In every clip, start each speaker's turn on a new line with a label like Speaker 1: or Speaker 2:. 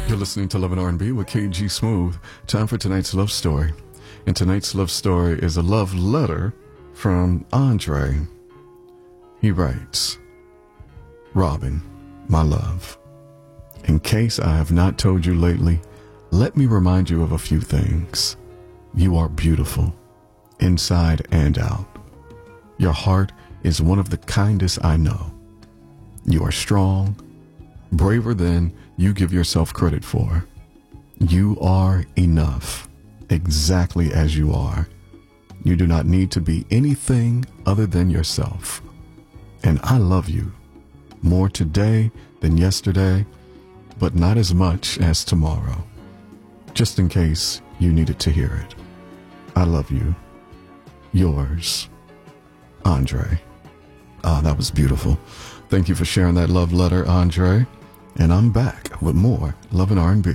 Speaker 1: You're listening to Love and R&B with KG Smooth. Time for tonight's love story. And tonight's love story is a love letter from Andre. He writes, Robin, my love, in case I have not told you lately, let me remind you of a few things. You are beautiful, inside and out. Your heart is one of the kindest I know. You are strong, braver than you give yourself credit for. You are enough, exactly as you are. You do not need to be anything other than yourself. And I love you more today than yesterday, but not as much as tomorrow. Just in case you needed to hear it. I love you. Yours, Andre. Ah, that was beautiful. Thank you for sharing that love letter, Andre. And I'm back with more Love and R&B.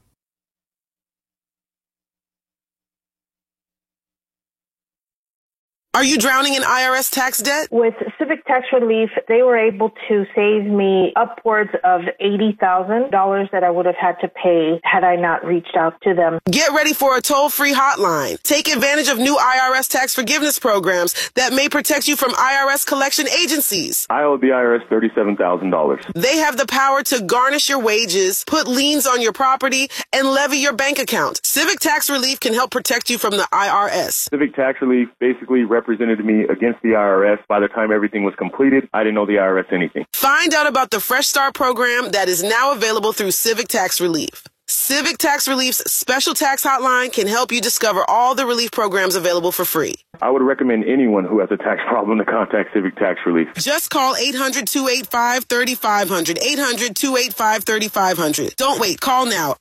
Speaker 2: Are you drowning in IRS tax debt?
Speaker 3: With Civic Tax Relief, they were able to save me upwards of $80,000 that I would have had to pay had I not reached out to them.
Speaker 2: Get ready for a toll-free hotline. Take advantage of new IRS tax forgiveness programs that may protect you from IRS collection agencies.
Speaker 4: I owe the IRS $37,000.
Speaker 2: They have the power to garnish your wages, put liens on your property, and levy your bank account. Civic Tax Relief can help protect you from the IRS.
Speaker 4: Civic Tax Relief basically represented me against the IRS. By the time everything was completed, I didn't owe the IRS anything.
Speaker 2: Find out about the Fresh Start program that is now available through Civic Tax Relief. Civic Tax Relief's special tax hotline can help you discover all the relief programs available for free.
Speaker 4: I would recommend anyone who has a tax problem to contact Civic Tax Relief.
Speaker 2: Just call 800-285-3500, 800-285-3500. Don't wait. Call now.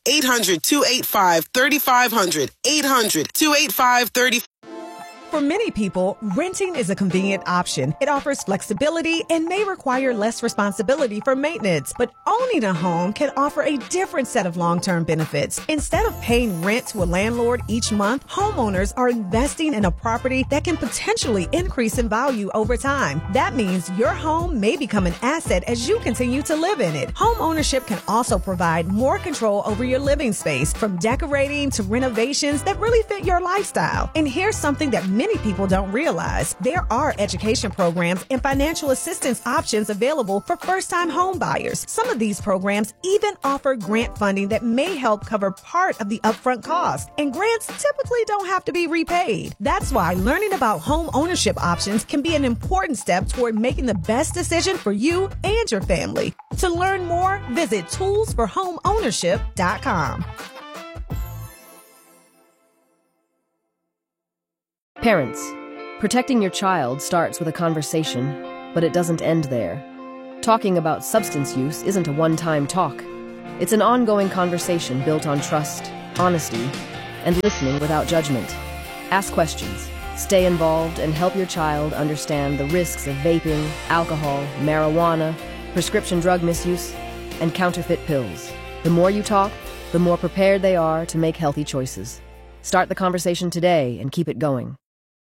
Speaker 2: 800-285-3500, 800-285-3500.
Speaker 5: For many people, renting is a convenient option. It offers flexibility and may require less responsibility for maintenance. But owning a home can offer a different set of long-term benefits. Instead of paying rent to a landlord each month, homeowners are investing in a property that can potentially increase in value over time. That means your home may become an asset as you continue to live in it. Home ownership can also provide more control over your living space, from decorating to renovations that really fit your lifestyle. And here's something that many people don't realize. There are education programs and financial assistance options available for first-time home buyers. Some of these programs even offer grant funding that may help cover part of the upfront cost. And grants typically don't have to be repaid. That's why learning about home ownership options can be an important step toward making the best decision for you and your family. To learn more, visit toolsforhomeownership.com.
Speaker 6: Parents, protecting your child starts with a conversation, but it doesn't end there. Talking about substance use isn't a one-time talk. It's an ongoing conversation built on trust, honesty, and listening without judgment. Ask questions, stay involved, and help your child understand the risks of vaping, alcohol, marijuana, prescription drug misuse, and counterfeit pills. The more you talk, the more prepared they are to make healthy choices. Start the conversation today and keep it going.